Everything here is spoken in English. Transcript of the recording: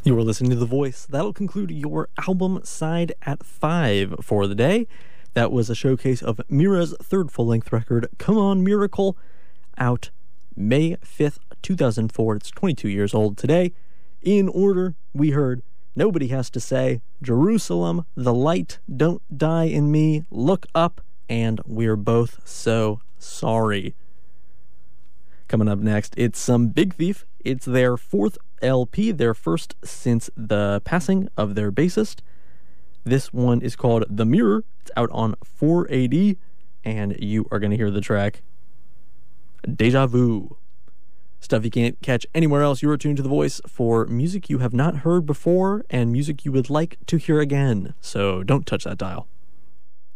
You are listening to The Voice. That'll conclude your album side at 5 for the day. That was a showcase of Mira's third full-length record, Come On Miracle, out May 5th, 2004. It's 22 years old today. In order, we heard Nobody Has to Say, Jerusalem, The Light, Don't Die in Me, Look Up, and We're Both So Sorry. Coming up next, it's some Big Thief. It's their fourth LP, their first since the passing of their bassist. This one is called The Mirror. It's out on 4AD, and you are going to hear the track Deja Vu. Stuff you can't catch anywhere else. You are tuned to The Voice for music you have not heard before and music you would like to hear again. So don't touch that dial.